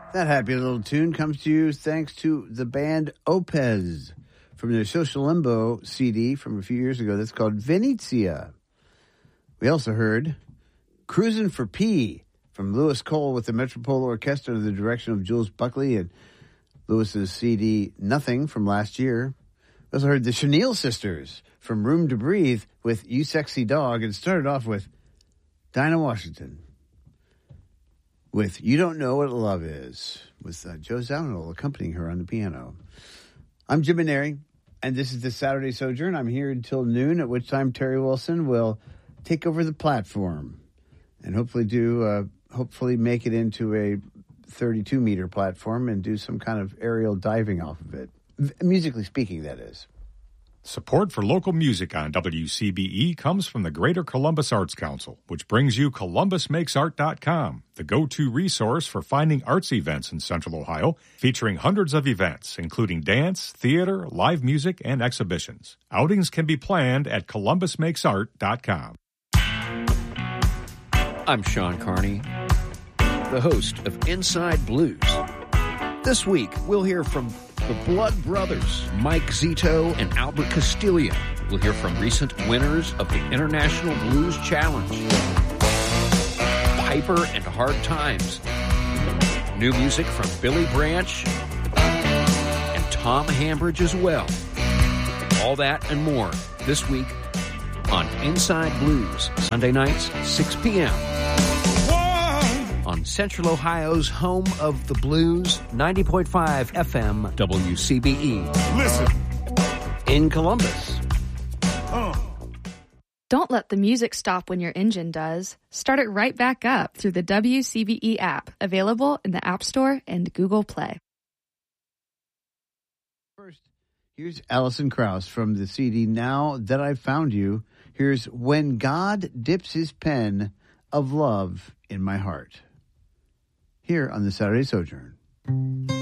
That happy little tune comes to you thanks to the band Opez from their Social Limbo CD from a few years ago. That's called Venezia. We also heard Cruisin' for P from Lewis Cole with the Metropole Orchestra under the direction of Jules Buckley and Lewis's CD Nothing from last year. We also heard the Chenille Sisters from Room to Breathe with You Sexy Dog, and started off with Dinah Washington with You Don't Know What Love Is, with Joe Zawinul accompanying her on the piano. I'm Jim Maneri, and this is the Saturday Sojourn. I'm here until noon, at which time Terry Wilson will take over the platform and hopefully make it into a 32-meter platform and do some kind of aerial diving off of it. Musically speaking, that is. Support for local music on WCBE comes from the Greater Columbus Arts Council, which brings you ColumbusMakesArt.com, the go-to resource for finding arts events in Central Ohio, featuring hundreds of events, including dance, theater, live music, and exhibitions. Outings can be planned at ColumbusMakesArt.com. I'm Sean Carney, the host of Inside Blues. This week, we'll hear from the Blood Brothers, Mike Zito and Albert Castillo. We'll hear from recent winners of the International Blues Challenge, Piper and Hard Times, new music from Billy Branch and Tom Hambridge as well. All that and more this week on Inside Blues, Sunday nights, 6 p.m. on Central Ohio's home of the blues, 90.5 FM WCBE. Listen. In Columbus. Don't let the music stop when your engine does. Start it right back up through the WCBE app, available in the App Store and Google Play. First, here's Alison Krauss from the CD Now That I've Found You. Here's When God Dips His Pen of Love in My Heart, here on the Saturday Sojourn.